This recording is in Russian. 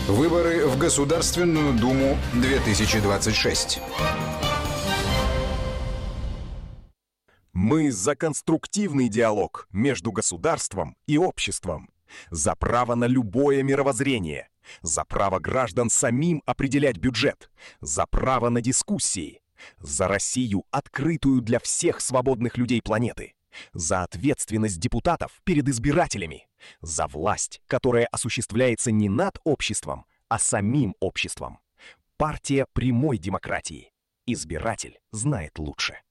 Выборы в Государственную Думу 2026. Мы за конструктивный диалог между государством и обществом, за право на любое мировоззрение, за право граждан самим определять бюджет, за право на дискуссии, за Россию, открытую для всех свободных людей планеты, за ответственность депутатов перед избирателями, за власть, которая осуществляется не над обществом, а самим обществом. Партия прямой демократии. Избиратель знает лучше.